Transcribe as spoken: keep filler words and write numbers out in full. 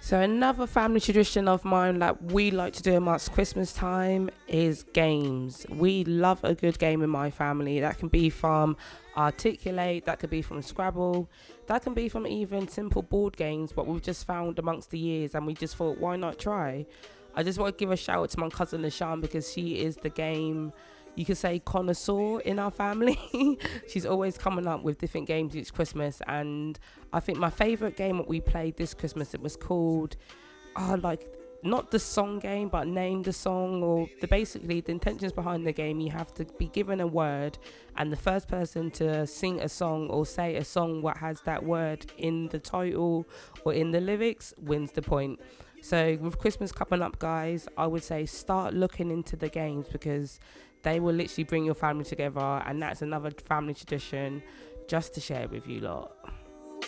So another family tradition of mine that we like to do amongst Christmas time is games. We love a good game in my family. That can be from Articulate, that could be from Scrabble, that can be from even simple board games, what we've just found amongst the years, and we just thought, why not try? I just want to give a shout out to my cousin Lashan because she is the game, you could say, connoisseur in our family. She's always coming up with different games each Christmas, and I think my favourite game that we played this Christmas, it was called, oh, like, not the song game, but name the song, or the basically the intentions behind the game. You have to be given a word, and the first person to sing a song or say a song what has that word in the title or in the lyrics wins the point. So with Christmas coming up, guys, I would say start looking into the games because they will literally bring your family together, and that's another family tradition just to share with you lot.